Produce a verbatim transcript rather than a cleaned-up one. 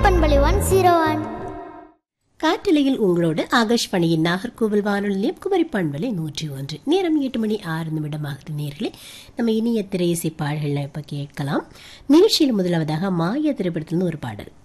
பண்பலை one zero one. காற்றலையில் உங்களோடு ஆகாஷ்வாணியின் நாகர்கோவில் வானொலி நிலையம் குமரி பண்பலை நூற்றி ஒன்று. நேரம் எட்டு மணி ஆறு நிமிடமாகுது. நேர்களே, நம்ம இனிய திரையிசை பாடல்களை இப்போ கேட்கலாம். நிகழ்ச்சியில் முதலாவதாக மாயா திரைப்படத்திலிருந்து ஒரு பாடல்.